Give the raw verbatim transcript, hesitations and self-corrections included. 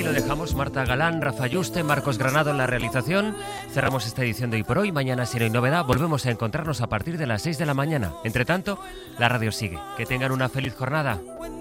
lo dejamos. Marta Galán, Rafa Yuste, Marcos Granado en la realización. Cerramos esta edición de Hoy por Hoy. Mañana, si no hay novedad, volvemos a encontrarnos a partir de las seis de la mañana. Entre tanto, la radio sigue. Que tengan una feliz jornada.